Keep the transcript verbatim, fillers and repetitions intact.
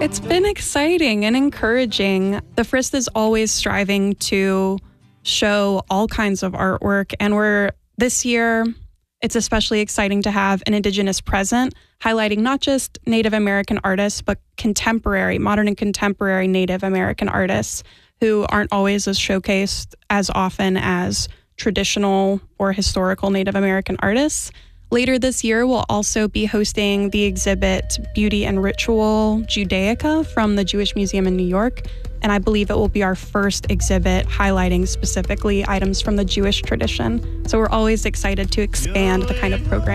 It's been exciting and encouraging. The Frist is always striving to show all kinds of artwork, and we're this year, it's especially exciting to have an Indigenous present, highlighting not just Native American artists, but contemporary, modern and contemporary Native American artists who aren't always as showcased as often as traditional or historical Native American artists. Later this year, we'll also be hosting the exhibit Beauty and Ritual Judaica from the Jewish Museum in New York, and I believe it will be our first exhibit highlighting specifically items from the Jewish tradition. So we're always excited to expand the kind of program